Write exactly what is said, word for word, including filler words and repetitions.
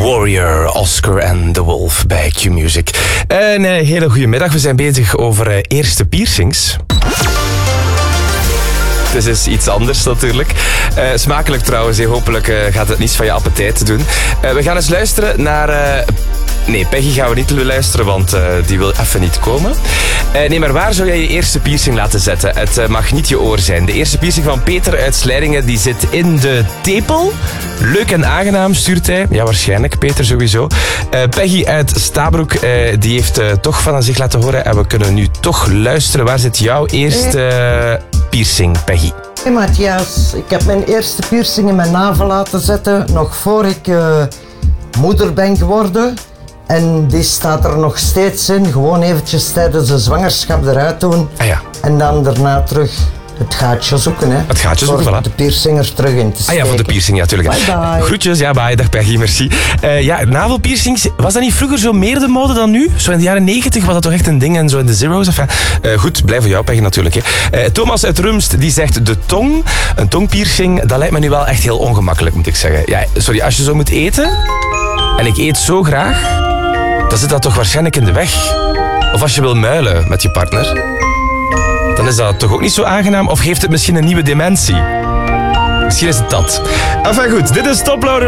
Warrior, Oscar en The Wolf bij Q-Music. Een uh, hele goede middag. We zijn bezig over uh, eerste piercings. Het is iets anders natuurlijk. Uh, smakelijk trouwens. Hopelijk uh, gaat het niets van je appetijt doen. Uh, we gaan eens luisteren naar... Uh, Nee, Peggy gaan we niet luisteren, want uh, die wil even niet komen. Uh, nee, maar waar zou jij je eerste piercing laten zetten? Het uh, mag niet je oor zijn. De eerste piercing van Peter uit Slijdingen, die zit in de tepel. Leuk en aangenaam, stuurt hij. Ja, waarschijnlijk, Peter sowieso. Uh, Peggy uit Stabroek, uh, die heeft uh, toch van aan zich laten horen. En we kunnen nu toch luisteren. Waar zit jouw eerste uh, piercing, Peggy? Hey Matthias, ik heb mijn eerste piercing in mijn navel laten zetten, nog voor ik uh, moeder ben geworden. En die staat er nog steeds in, gewoon eventjes tijdens de zwangerschap eruit doen. Ah ja. En dan daarna terug het gaatje zoeken. Hè. Het gaatje zoeken, voilà. De piercing er terug in te steken. Ah ja, voor de piercing, ja, natuurlijk. Bye bye. Groetjes, ja, bye, dag Peggy, merci. Uh, ja, navelpiercings, was dat niet vroeger zo meer de mode dan nu? Zo in de jaren negentig was dat toch echt een ding en zo in de zero's? Enfin, uh, goed, blijf voor jou, Peggy, natuurlijk. Hè. Uh, Thomas uit Rumst, die zegt de tong. Een tongpiercing, dat lijkt me nu wel echt heel ongemakkelijk, moet ik zeggen. Ja, sorry, als je zo moet eten, en ik eet zo graag, dan zit dat toch waarschijnlijk in de weg. Of als je wil muilen met je partner, dan is dat toch ook niet zo aangenaam? Of geeft het misschien een nieuwe dimensie? Misschien is het dat. Enfin goed, dit is Top Loader.